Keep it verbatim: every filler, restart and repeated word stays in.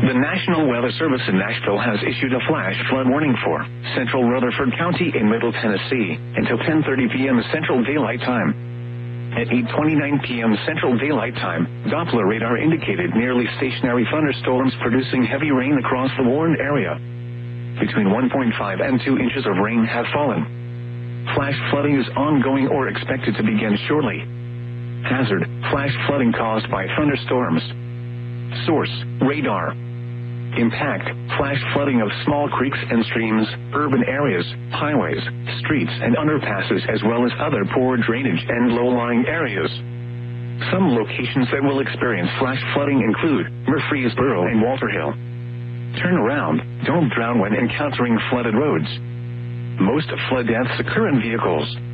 The National Weather Service in Nashville has issued a flash flood warning for central Rutherford County in Middle Tennessee until ten thirty p.m. Central Daylight Time. At eight twenty-nine p.m. Central Daylight Time, Doppler radar indicated nearly stationary thunderstorms producing heavy rain across the warned area. Between one point five and two inches of rain have fallen. Flash flooding is ongoing or expected to begin shortly. Hazard: flash flooding caused by thunderstorms. Source: radar. Impact: flash flooding of small creeks and streams, urban areas, highways, streets and underpasses, as well as other poor drainage and low-lying areas. Some locations that will experience flash flooding include Murfreesboro and Walter Hill. Turn around, don't drown when encountering flooded roads. Most flood deaths occur in vehicles.